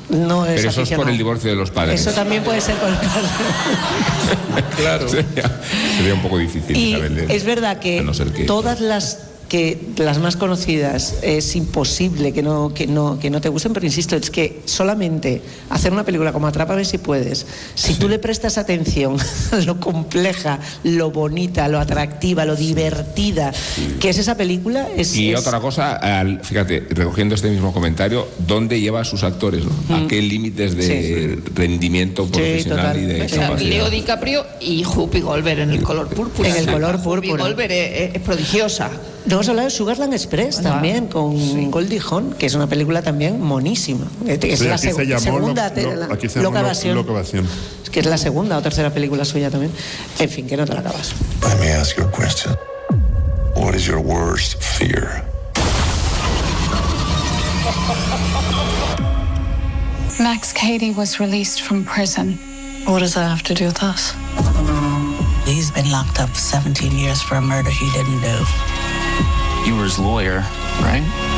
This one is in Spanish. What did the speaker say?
no es Pero eso aficionado. es por el divorcio de los padres. Eso también puede ser por el padre. Claro. Sería un poco difícil, Y Isabel, es verdad que a no ser que todas las más conocidas es imposible que no te gusten, pero insisto, es que solamente hacer una película como Atrápame si puedes, si tú le prestas atención a lo compleja, lo bonita, lo atractiva, lo divertida que es esa película Y otra cosa, fíjate, recogiendo este mismo comentario, ¿dónde lleva a sus actores? ¿No? ¿A qué límites de rendimiento profesional y de capacidad? Leo DiCaprio y Whoopi Goldberg en El color púrpura. En El color Whoopi púrpura. Goldberg es prodigiosa. No hemos hablado de Sugarland Express también, con Goldie Hawn, que es una película también monísima. Es Sí, la aquí se llamó segunda, aquí se llamó Loca Evasión. Loca Evasión. Que es la segunda o tercera película suya también. En fin, que no te la acabas. Let me ask you a question. What is your worst fear? Max Cady was released from prison. What does that have to do with us? He's been locked up 17 years for a murder he didn't do. You were his lawyer, right?